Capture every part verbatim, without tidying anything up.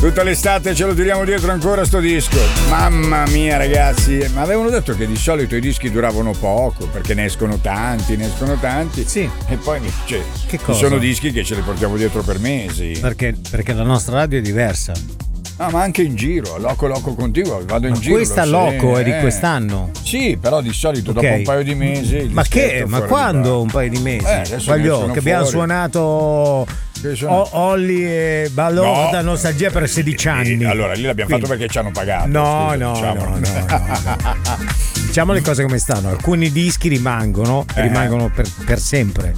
Tutta l'estate ce lo tiriamo dietro ancora sto disco. Mamma mia ragazzi, ma avevano detto che di solito i dischi duravano poco perché ne escono tanti, ne escono tanti. Sì. E poi cioè, Che ci cosa? sono dischi che ce li portiamo dietro per mesi. Perché, perché la nostra radio è diversa. Ah, ma anche in giro, loco loco contiguo, vado in Ma giro. questa lo loco sai, è di eh. quest'anno. Sì, però di solito Ok. dopo un paio di mesi. il Ma che? dischetto Ma fuori quando di un paio di mesi? Eh, adesso Voglio ne sono che abbiamo fuori. suonato Che sono- O- Olli e Balorda No. Nostalgia per sedici anni. Eh, allora lì l'abbiamo Quindi- fatto perché ci hanno pagato. No, scusa, no, diciamo. no, no, no, no. Diciamo le cose come stanno. Alcuni dischi rimangono, Eh. rimangono per, per sempre.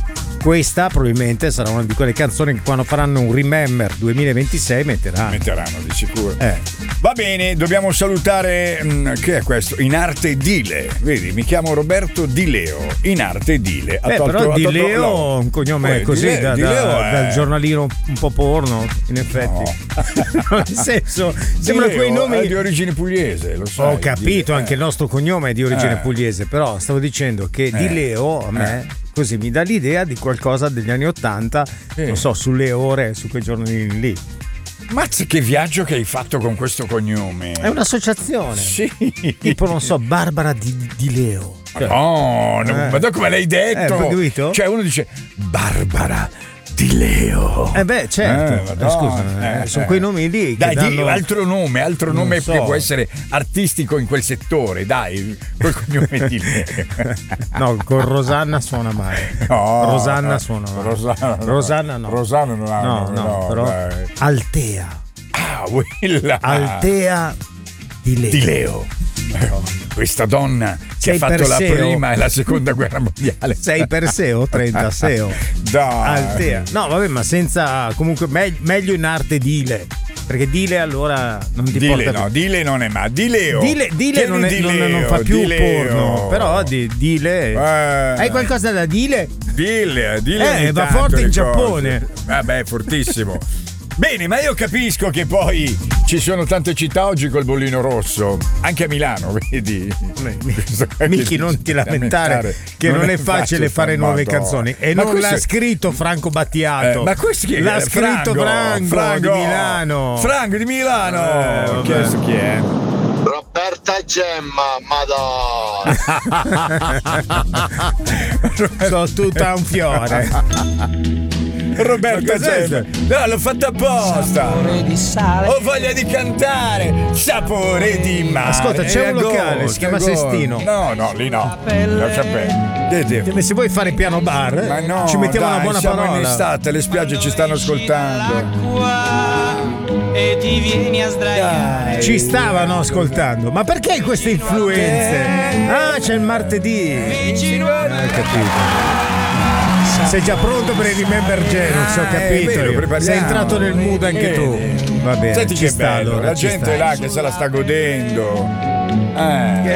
Questa probabilmente sarà una di quelle canzoni che quando faranno un Remember duemilaventisei metteranno. Metteranno di sicuro. Eh. Va bene, dobbiamo salutare. Mh, che è questo? In arte Dile. Vedi, mi chiamo Roberto Di Leo. In arte Dile. Ha Eh, tolto- però ha Di tolto Leo l'O. un cognome Poi, così Di Le- da, Di da- Leo è- dal giornalino un po' porno, in effetti. No. Nel senso, Di sembra Leo quei è nomi. di origine pugliese, lo sai. Ho capito, Di- anche il nostro cognome è di origine Eh. pugliese, però stavo dicendo che Di Eh. Leo a me così mi dà l'idea di qualcosa degli anni Ottanta, Sì. non so, sulle ore, su quei giornalini lì. Mazza che viaggio che hai fatto con questo cognome. È un'associazione. Sì. Tipo, non so, Barbara Di, Di Leo. Cioè, No, no, Eh. ma da come l'hai detto? Eh, hai capito? Cioè uno dice Barbara Di Leo. Eh beh, certo. Eh, Eh, Madonna, scusa, eh, eh, sono eh. quei nomi lì che Dai, di danno... altro nome, altro Non nome so. che può essere artistico in quel settore, dai, quel cognome di Leo. No, con Rosanna suona male. No, Rosanna no, suona male. Rosanna no. Rosanna no. Rosanna non ha No, nome, no, no, però dai. Altea. Ah, quella. Altea Di Leo. Di Leo. Questa donna ci ha Sei fatto la Perseo. prima e la seconda guerra mondiale. sei per Seo, trenta Seo. Dai. Altea. No, vabbè, ma senza comunque me- meglio in arte Dile. Perché Dile allora non ti Dile porta no, più. Dile non è ma Di Leo. Dile, Dile Chiedi non, è- Di non- Leo, non fa più Di Leo. porno. Però di, Dile. Eh. Hai qualcosa da Dile? Dile, Dile Eh, ogni va tanto forte le in cose. Giappone. Vabbè, fortissimo. Bene, ma io capisco che poi ci sono tante città oggi col bollino rosso, anche a Milano, vedi? Questo qua che Miki, non dici, ti lamentare che non, è facile fare nuove Madonna. canzoni. E Ma non questo l'ha è- scritto Franco Battiato. Eh, ma questo chi è? L'ha scritto Franco, Franco di Milano. Franco di Milano. Eh, Ho chiesto chi è? Roberta Gemma, madonna. Sono tutta un fiore. Roberta Ma cos'è? Gemma. No, l'ho fatta apposta. Ho voglia di cantare. Sapore di mare. Ascolta, c'è È un locale, agosto, si chiama è agosto. Sestino. No, no, lì no. Lascia perdere. Che se vuoi fare piano bar, Ma no, ci mettiamo dai, una buona siamo parola. in estate, le spiagge ci stanno ascoltando. E ti vieni a sdraiare. Ci stavano ascoltando. Ma perché queste influenze? Ah, c'è il martedì. Vicino a Hai capito. Sei già pronto per il Remember Genus, ho Ah, è capito. vero, io. prepariamo. Sei entrato nel mood anche tu. Va bene. Senti ci che sta bello, allora, la ci gente sta. là che se la sta godendo. Eh.